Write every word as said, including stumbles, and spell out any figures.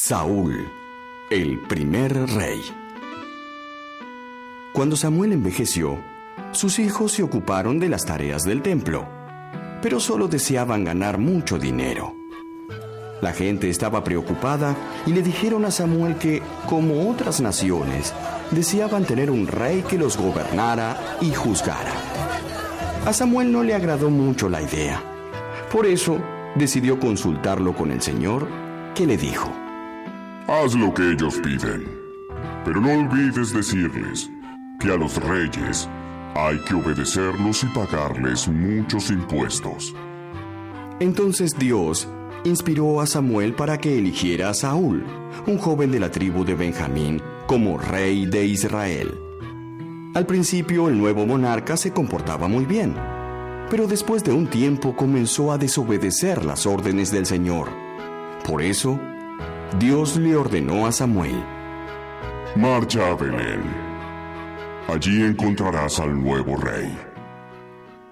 Saúl, el primer rey. Cuando Samuel envejeció, sus hijos se ocuparon de las tareas del templo, pero solo deseaban ganar mucho dinero. La gente estaba preocupada y le dijeron a Samuel que, como otras naciones, deseaban tener un rey que los gobernara y juzgara. A Samuel no le agradó mucho la idea. Por eso, decidió consultarlo con el Señor, que le dijo: Haz lo que ellos piden, pero no olvides decirles que a los reyes hay que obedecerlos y pagarles muchos impuestos. Entonces Dios inspiró a Samuel para que eligiera a Saúl, un joven de la tribu de Benjamín, como rey de Israel. Al principio el nuevo monarca se comportaba muy bien, pero después de un tiempo comenzó a desobedecer las órdenes del Señor. Por eso, Dios le ordenó a Samuel: Marcha a Belén. Allí encontrarás al nuevo rey.